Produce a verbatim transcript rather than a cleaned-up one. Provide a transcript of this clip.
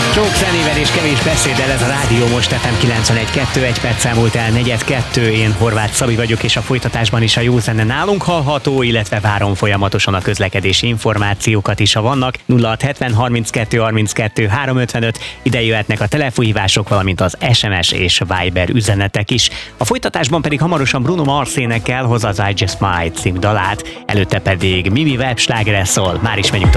Sok zenével és kevés beszéddel ez a Rádió Most ef em kilencvenegy kettő, egy perc elmúlt el negyed kettő, én Horváth Szabi vagyok, és a folytatásban is a jó zene nálunk hallható, illetve várom folyamatosan a közlekedési információkat is, ha vannak. nulla hat hetven harminckettő harminckettő háromszázötvenöt, ide jöhetnek a telefonhívások, valamint az es em es és Viber üzenetek is. A folytatásban pedig hamarosan Bruno Mars énekel, hozza az I Just Might című dalát, előtte pedig Mimi Webb slágere szól. Már is menjünk tovább.